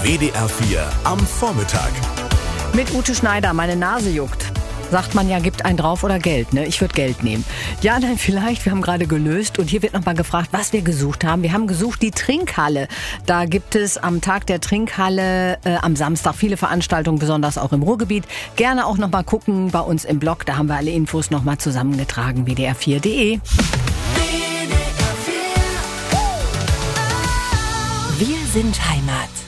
WDR 4 am Vormittag. Mit Ute Schneider, meine Nase juckt. Sagt man ja, gibt einen drauf oder Geld, ne? Ich würde Geld nehmen. Ja, nein, vielleicht. Wir haben gerade gelöst und hier wird nochmal gefragt, was wir gesucht haben. Wir haben gesucht die Trinkhalle. Da gibt es am Tag der Trinkhalle am Samstag viele Veranstaltungen, besonders auch im Ruhrgebiet. Gerne auch nochmal gucken bei uns im Blog. Da haben wir alle Infos nochmal zusammengetragen. WDR4.de. Wir sind Heimat.